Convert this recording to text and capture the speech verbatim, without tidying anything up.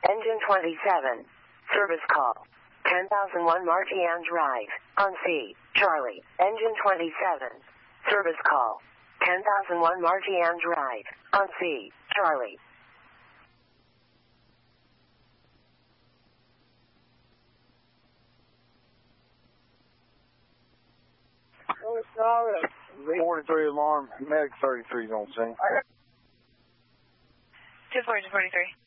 Engine twenty-seven. Service call. ten thousand one Martian Drive. On C. Charlie. Engine twenty-seven. Service call. ten thousand one Martian Drive. On C. Charlie. forty-three alarm, medic thirty-three is on scene. two forty, two forty-three.